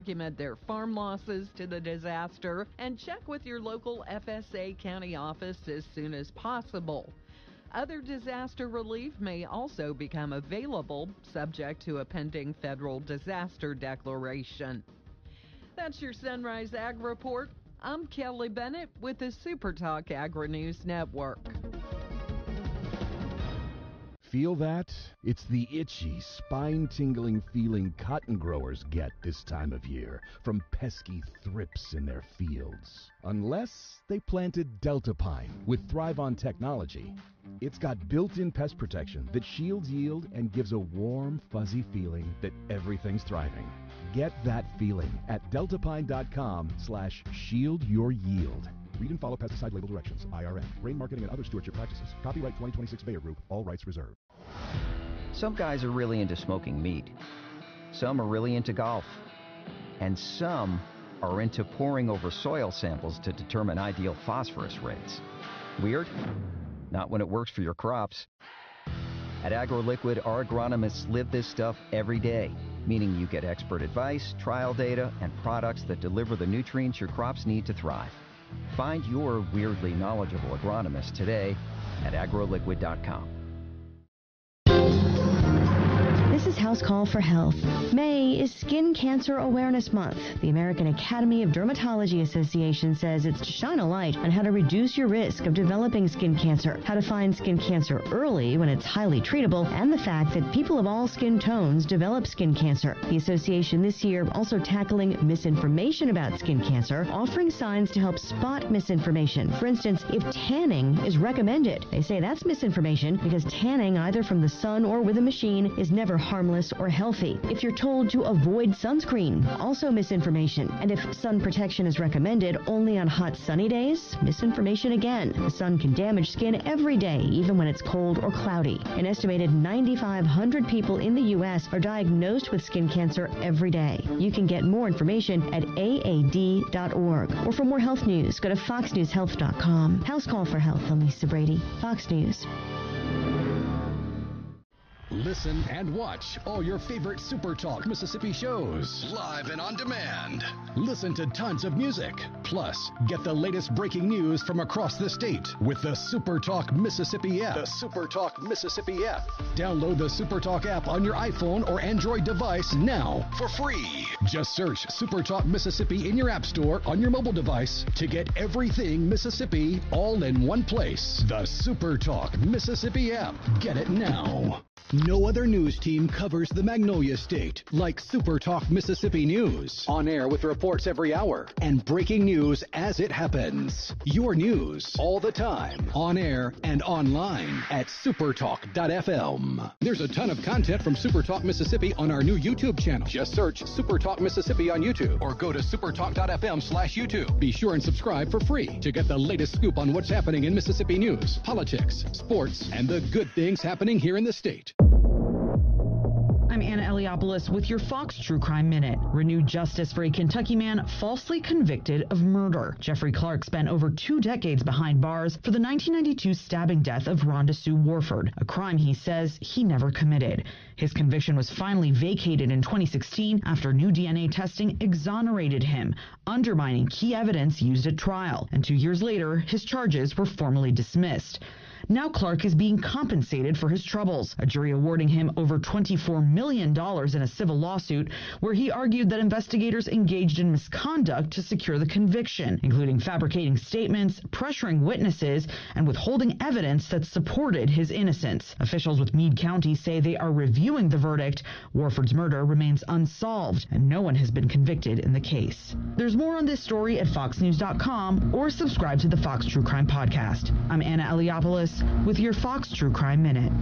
Document their farm losses to the disaster and check with your local FSA county office as soon as possible. Other disaster relief may also become available, subject to a pending federal disaster declaration. That's your Sunrise Ag Report. I'm Kelly Bennett with the Super Talk Agri-News Network. Feel that? It's the itchy, spine-tingling feeling cotton growers get this time of year from pesky thrips in their fields. Unless they planted Delta Pine with Thrive-On technology. It's got built-in pest protection that shields yield and gives a warm, fuzzy feeling that everything's thriving. Get that feeling at deltapine.com/shieldyouryield. Read and follow pesticide label directions. IRM. Grain marketing and other stewardship practices. Copyright 2026 Bayer Group. All rights reserved. Some guys are really into smoking meat. Some are really into golf. And some are into poring over soil samples to determine ideal phosphorus rates. Weird? Not when it works for your crops. At AgroLiquid, our agronomists live this stuff every day, meaning you get expert advice, trial data, and products that deliver the nutrients your crops need to thrive. Find your weirdly knowledgeable agronomist today at agroliquid.com. This is House Call for Health. May is Skin Cancer Awareness Month. The American Academy of Dermatology Association says it's to shine a light on how to reduce your risk of developing skin cancer, how to find skin cancer early when it's highly treatable, and the fact that people of all skin tones develop skin cancer. The association this year also tackling misinformation about skin cancer, offering signs to help spot misinformation. For instance, if tanning is recommended, they say that's misinformation because tanning either from the sun or with a machine is never harmless or healthy. If you're told to avoid sunscreen, also misinformation. And if sun protection is recommended only on hot sunny days, misinformation again. The sun can damage skin every day, even when it's cold or cloudy. An estimated 9,500 people in the U.S. are diagnosed with skin cancer every day. You can get more information at aad.org. Or for more health news, go to foxnewshealth.com. House Call for Health. I'm Lisa Brady, Fox News. Listen and watch all your favorite Super Talk Mississippi shows live and on demand. Listen to tons of music. Plus, get the latest breaking news from across the state with the Super Talk Mississippi app. The Super Talk Mississippi app. Download the Super Talk app on your iPhone or Android device now for free. Just search Super Talk Mississippi in your app store on your mobile device to get everything Mississippi all in one place. The Super Talk Mississippi app. Get it now. No other news team covers the Magnolia State like Super Talk Mississippi News. On air with reports every hour and breaking news as it happens. Your news all the time, on air and online at supertalk.fm. There's a ton of content from Super Talk Mississippi on our new YouTube channel. Just search Super Talk Mississippi on YouTube or go to supertalk.fm/YouTube. Be sure and subscribe for free to get the latest scoop on what's happening in Mississippi news, politics, sports, and the good things happening here in the state. I'm Anna Eliopoulos with your Fox True Crime Minute. Renewed justice for a Kentucky man falsely convicted of murder. Jeffrey Clark spent over 2 decades behind bars for the 1992 stabbing death of Rhonda Sue Warford, a crime he says he never committed. His conviction was finally vacated in 2016 after new DNA testing exonerated him, undermining key evidence used at trial. And 2 years later, his charges were formally dismissed. Now Clark is being compensated for his troubles, a jury awarding him over $24 million in a civil lawsuit where he argued that investigators engaged in misconduct to secure the conviction, including fabricating statements, pressuring witnesses, and withholding evidence that supported his innocence. Officials with Meade County say they are reviewing the verdict. Warford's murder remains unsolved, and no one has been convicted in the case. There's more on this story at foxnews.com or subscribe to the Fox True Crime Podcast. I'm Anna Eliopoulos with your Fox True Crime Minute.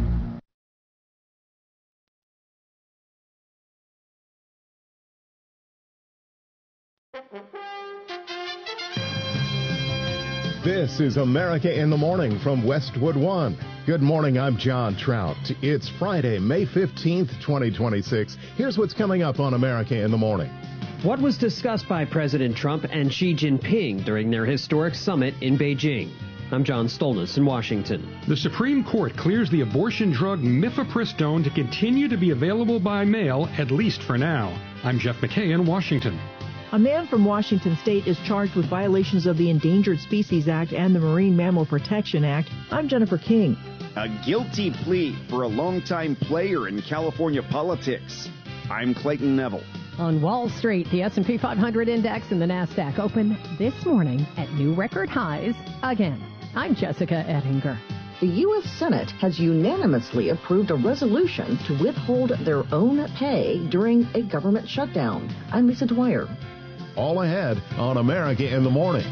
This is America in the Morning from Westwood One. Good morning, I'm John Trout. It's Friday, May 15th, 2026. Here's what's coming up on America in the Morning. What was discussed by President Trump and Xi Jinping during their historic summit in Beijing? I'm John Stolness in Washington. The Supreme Court clears the abortion drug mifepristone to continue to be available by mail, at least for now. I'm Jeff McKay in Washington. A man from Washington State is charged with violations of the Endangered Species Act and the Marine Mammal Protection Act. I'm Jennifer King. A guilty plea for a longtime player in California politics. I'm Clayton Neville. On Wall Street, the S&P 500 index and the NASDAQ open this morning at new record highs again. I'm Jessica Ettinger. The U.S. Senate has unanimously approved a resolution to withhold their own pay during a government shutdown. I'm Lisa Dwyer. All ahead on America in the Morning.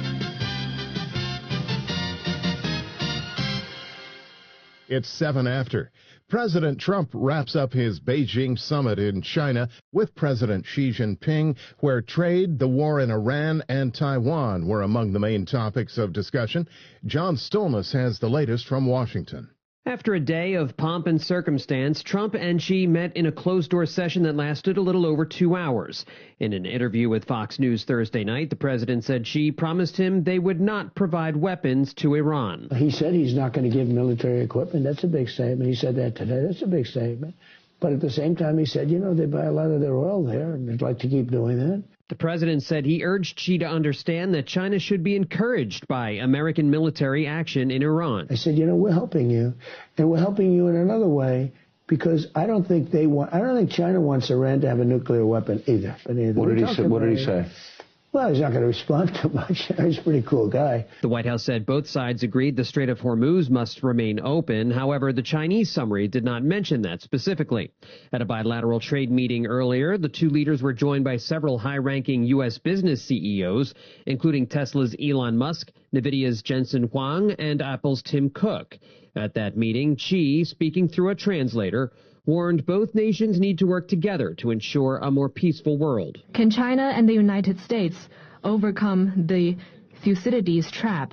It's 7 after. President Trump wraps up his Beijing summit in China with President Xi Jinping, where trade, the war in Iran, and Taiwan were among the main topics of discussion. John Stolnis has the latest from Washington. After a day of pomp and circumstance, Trump and Xi met in a closed-door session that lasted a little over 2 hours. In an interview with Fox News Thursday night, the president said Xi promised him they would not provide weapons to Iran. He said he's not going to give military equipment. That's a big statement. He said that today. That's a big statement. But at the same time, he said, they buy a lot of their oil there, and they'd like to keep doing that. The president said he urged Xi to understand that China should be encouraged by American military action in Iran. I said, we're helping you, and we're helping you in another way, because I don't think China wants Iran to have a nuclear weapon either. What did he say? Well, he's not going to respond too much. He's a pretty cool guy. The White House said both sides agreed the Strait of Hormuz must remain open. However, the Chinese summary did not mention that specifically. At a bilateral trade meeting earlier, the two leaders were joined by several high-ranking U.S. business CEOs, including Tesla's Elon Musk, NVIDIA's Jensen Huang, and Apple's Tim Cook. At that meeting, Xi, speaking through a translator, warned both nations need to work together to ensure a more peaceful world. Can China and the United States overcome the Thucydides trap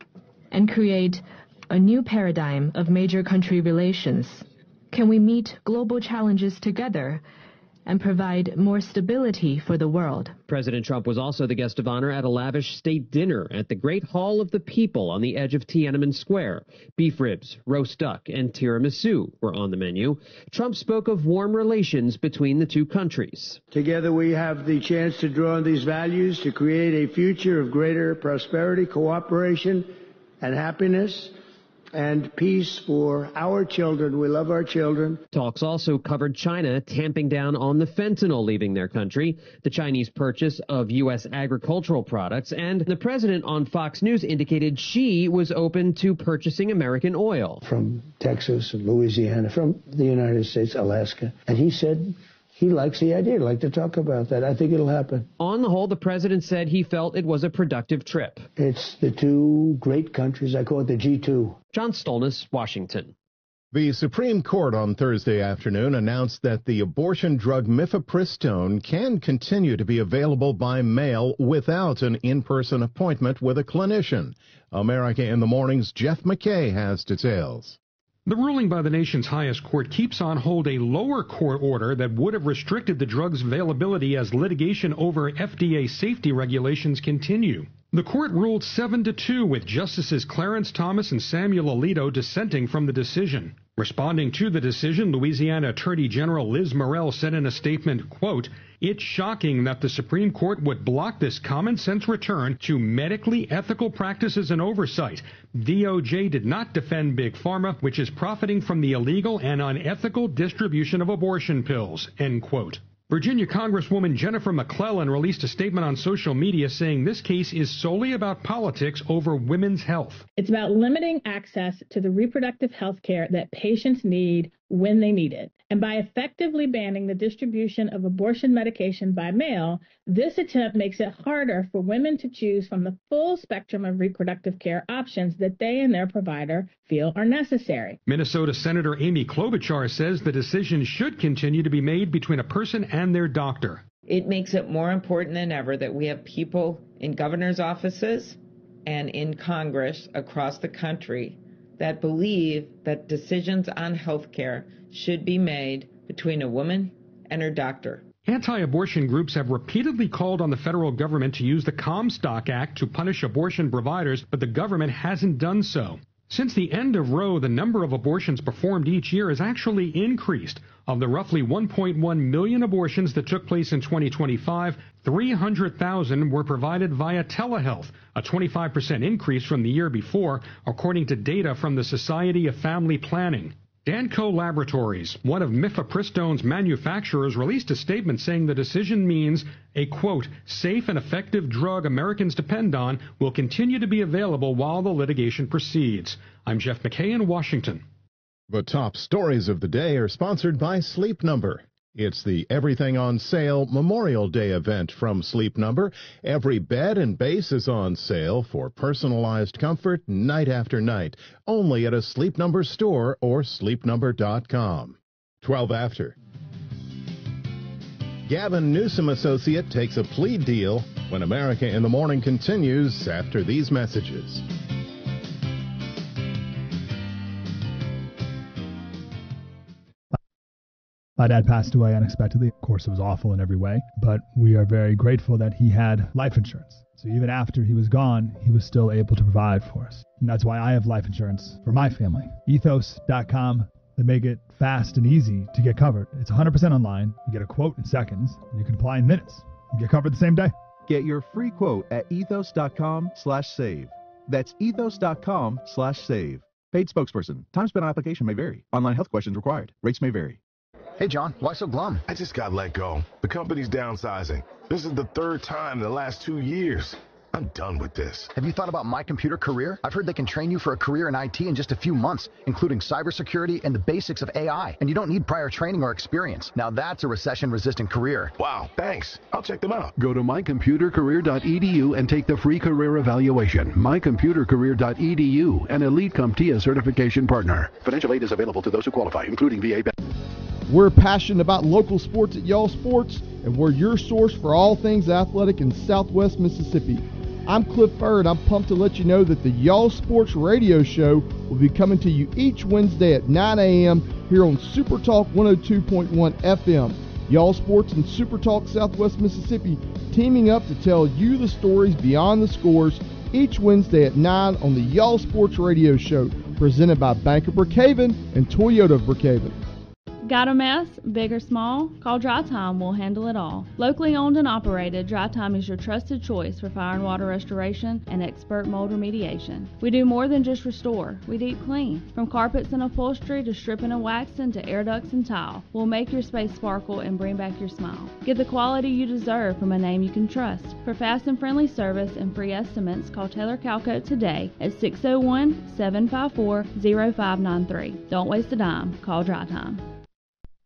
and create a new paradigm of major country relations? Can we meet global challenges together and provide more stability for the world? President Trump was also the guest of honor at a lavish state dinner at the Great Hall of the People on the edge of Tiananmen Square. Beef ribs, roast duck, and tiramisu were on the menu. Trump spoke of warm relations between the two countries. Together we have the chance to draw on these values to create a future of greater prosperity, cooperation, and happiness, and peace for our children. We love our children. Talks also covered China tamping down on the fentanyl leaving their country, the Chinese purchase of U.S. agricultural products, and the president on Fox News indicated Xi was open to purchasing American oil. From Texas and Louisiana, from the United States, Alaska. And he said he likes the idea. He'd like to talk about that. I think it'll happen. On the whole, the president said he felt it was a productive trip. It's the two great countries. I call it the G2. John Stolnis, Washington. The Supreme Court on Thursday afternoon announced that the abortion drug mifepristone can continue to be available by mail without an in-person appointment with a clinician. America in the Morning's Jeff McKay has details. The ruling by the nation's highest court keeps on hold a lower court order that would have restricted the drug's availability as litigation over FDA safety regulations continue. The court ruled 7-2 with Justices Clarence Thomas and Samuel Alito dissenting from the decision. Responding to the decision, Louisiana Attorney General Liz Murrell said in a statement, quote, "It's shocking that the Supreme Court would block this common-sense return to medically ethical practices and oversight. DOJ did not defend Big Pharma, which is profiting from the illegal and unethical distribution of abortion pills," end quote. Virginia Congresswoman Jennifer McClellan released a statement on social media saying this case is solely about politics over women's health. It's about limiting access to the reproductive health care that patients need when they need it. And by effectively banning the distribution of abortion medication by mail, this attempt makes it harder for women to choose from the full spectrum of reproductive care options that they and their provider feel are necessary. Minnesota Senator Amy Klobuchar says the decision should continue to be made between a person and their doctor. It makes it more important than ever that we have people in governor's offices and in Congress across the country that believe that decisions on health care should be made between a woman and her doctor. Anti-abortion groups have repeatedly called on the federal government to use the Comstock Act to punish abortion providers, but the government hasn't done so. Since the end of Roe, the number of abortions performed each year has actually increased. Of the roughly 1.1 million abortions that took place in 2025, 300,000 were provided via telehealth, a 25% increase from the year before, according to data from the Society of Family Planning. Danco Laboratories, one of mifepristone's manufacturers, released a statement saying the decision means a, quote, safe and effective drug Americans depend on will continue to be available while the litigation proceeds. I'm Jeff McKay in Washington. The top stories of the day are sponsored by Sleep Number. It's the Everything on Sale Memorial Day event from Sleep Number. Every bed and base is on sale for personalized comfort night after night, only at a Sleep Number store or sleepnumber.com. 12 after. Gavin Newsom Associate takes a plea deal when America in the Morning continues after these messages. My dad passed away unexpectedly. Of course, it was awful in every way, but we are very grateful that he had life insurance. So even after he was gone, he was still able to provide for us. And that's why I have life insurance for my family. Ethos.com. They make it fast and easy to get covered. It's 100% online. You get a quote in seconds, and you can apply in minutes. You get covered the same day. Get your free quote at ethos.com/save. That's ethos.com/save. Paid spokesperson. Time spent on application may vary. Online health questions required. Rates may vary. Hey, John, why so glum? I just got let go. The company's downsizing. This is the third time in the last 2 years. I'm done with this. Have you thought about My Computer Career? I've heard they can train you for a career in IT in just a few months, including cybersecurity and the basics of AI. And you don't need prior training or experience. Now that's a recession-resistant career. Wow, thanks. I'll check them out. Go to mycomputercareer.edu and take the free career evaluation. mycomputercareer.edu, an elite CompTIA certification partner. Financial aid is available to those who qualify, including VA benefits. We're passionate about local sports at Y'all Sports, and we're your source for all things athletic in Southwest Mississippi. I'm Cliff Furr, and I'm pumped to let you know that the Y'all Sports radio show will be coming to you each Wednesday at 9 a.m. here on Super Talk 102.1 FM. Y'all Sports and Super Talk Southwest Mississippi teaming up to tell you the stories beyond the scores each Wednesday at 9 on the Y'all Sports radio show, presented by Bank of Brookhaven and Toyota of Brookhaven. Got a mess, big or small? Call Dry Time, we'll handle it all. Locally owned and operated, Dry Time is your trusted choice for fire and water restoration and expert mold remediation. We do more than just restore, we deep clean. From carpets and upholstery to stripping and waxing to air ducts and tile, we'll make your space sparkle and bring back your smile. Get the quality you deserve from a name you can trust. For fast and friendly service and free estimates, call Taylor Calcoat today at 601-754-0593. Don't waste a dime, call Dry Time.